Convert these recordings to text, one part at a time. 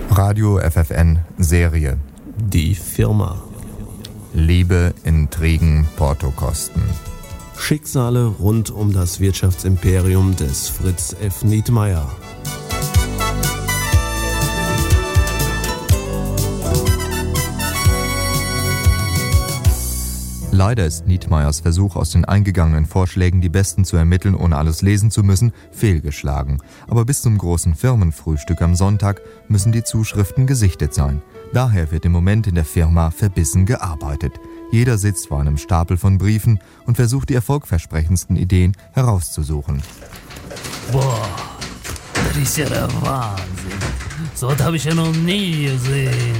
Radio FFN Serie. Die Firma. Liebe, Intrigen, Portokosten. Schicksale rund um das Wirtschaftsimperium des Fritz F. Nietmeyer. Leider ist Nietmeyers Versuch, aus den eingegangenen Vorschlägen die besten zu ermitteln, ohne alles lesen zu müssen, fehlgeschlagen. Aber bis zum großen Firmenfrühstück am Sonntag müssen die Zuschriften gesichtet sein. Daher wird im Moment in der Firma verbissen gearbeitet. Jeder sitzt vor einem Stapel von Briefen und versucht, die erfolgversprechendsten Ideen herauszusuchen. Boah, das ist ja der Wahnsinn. So was habe ich ja noch nie gesehen.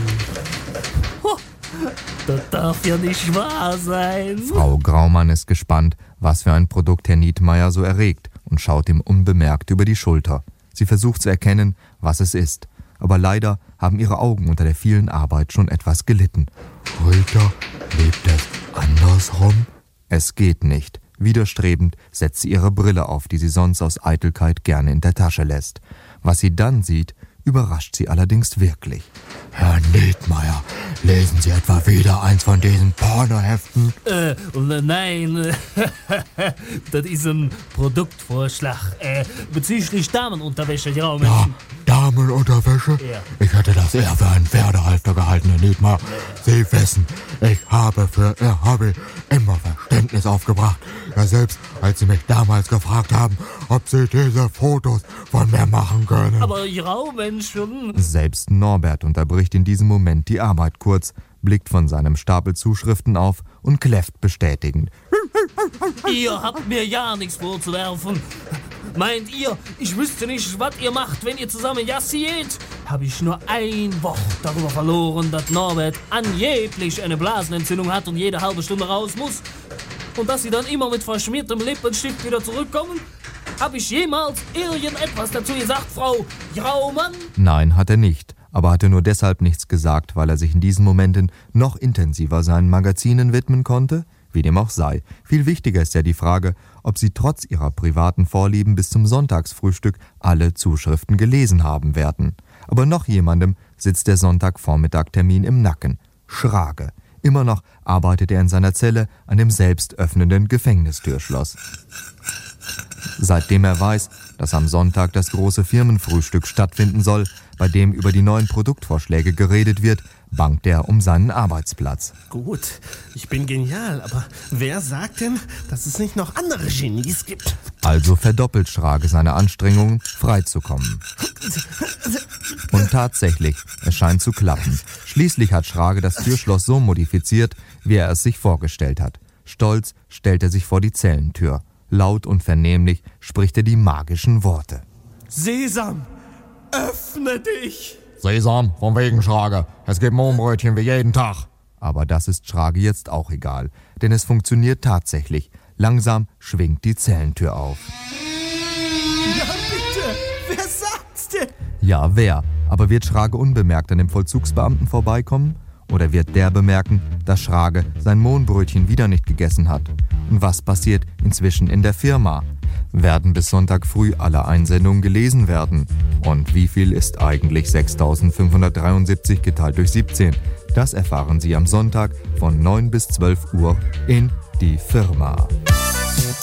Das darf ja nicht wahr sein. Frau Graumann ist gespannt, was für ein Produkt Herr Nietmeyer so erregt, und schaut ihm unbemerkt über die Schulter. Sie versucht zu erkennen, was es ist. Aber leider haben ihre Augen unter der vielen Arbeit schon etwas gelitten. Heute lebt es andersrum? Es geht nicht. Widerstrebend setzt sie ihre Brille auf, die sie sonst aus Eitelkeit gerne in der Tasche lässt. Was sie dann sieht, überrascht sie allerdings wirklich. Herr Nietmeyer, lesen Sie etwa wieder eins von diesen Pornoheften? Nein, das ist ein Produktvorschlag bezüglich Damenunterwäsche. Ja, Damenunterwäsche? Ja. Ich hätte das eher für einen Pferdehalfter gehalten, Herr Nietmeyer. Sie wissen, ich habe für Ihr Hobby immer Verständnis aufgebracht. Ja, selbst als Sie mich damals gefragt haben, ob Sie diese Fotos von mir machen können. Aber Graumenschen. Selbst Norbert unterbricht in diesem Moment die Arbeit kurz, blickt von seinem Stapel Zuschriften auf und kläfft bestätigend. Ihr habt mir ja nichts vorzuwerfen. Meint ihr, ich wüsste nicht, was ihr macht, wenn ihr zusammen Jassi geht? Habe ich nur ein Wort darüber verloren, dass Norbert angeblich eine Blasenentzündung hat und jede halbe Stunde raus muss? Und dass sie dann immer mit verschmiertem Lippenstift wieder zurückkommen? Habe ich jemals irgendetwas dazu gesagt, Frau Graumann? Nein, hat er nicht, aber hat er nur deshalb nichts gesagt, weil er sich in diesen Momenten noch intensiver seinen Magazinen widmen konnte? Wie dem auch sei. Viel wichtiger ist ja die Frage, ob sie trotz ihrer privaten Vorlieben bis zum Sonntagsfrühstück alle Zuschriften gelesen haben werden. Aber noch jemandem sitzt der Sonntagvormittag-Termin im Nacken. Schrage. Immer noch arbeitet er in seiner Zelle an dem selbst öffnenden Gefängnistürschloss. Seitdem er weiß, dass am Sonntag das große Firmenfrühstück stattfinden soll, bei dem über die neuen Produktvorschläge geredet wird, bangt er um seinen Arbeitsplatz. Gut, ich bin genial, aber wer sagt denn, dass es nicht noch andere Genies gibt? Also verdoppelt Schrage seine Anstrengungen, freizukommen. Und tatsächlich, es scheint zu klappen. Schließlich hat Schrage das Türschloss so modifiziert, wie er es sich vorgestellt hat. Stolz stellt er sich vor die Zellentür. Laut und vernehmlich spricht er die magischen Worte. Sesam, öffne dich! Sesam, von wegen Schrage. Es gibt Mohnbrötchen wie jeden Tag. Aber das ist Schrage jetzt auch egal, denn es funktioniert tatsächlich. Langsam schwingt die Zellentür auf. Ja, bitte! Wer sagt's denn? Ja, wer? Aber wird Schrage unbemerkt an dem Vollzugsbeamten vorbeikommen? Oder wird der bemerken, dass Schrage sein Mohnbrötchen wieder nicht gegessen hat? Und was passiert inzwischen in der Firma? Werden bis Sonntag früh alle Einsendungen gelesen werden? Und wie viel ist eigentlich 6.573 geteilt durch 17? Das erfahren Sie am Sonntag von 9 bis 12 Uhr in Die Firma.